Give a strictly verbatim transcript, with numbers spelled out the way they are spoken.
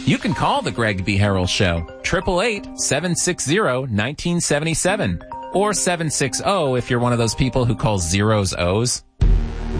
You can call the Greg B. Harrell Show, eight eight eight, seven six zero, one nine seven seven, or seven six zero if you're one of those people who calls zeros O's.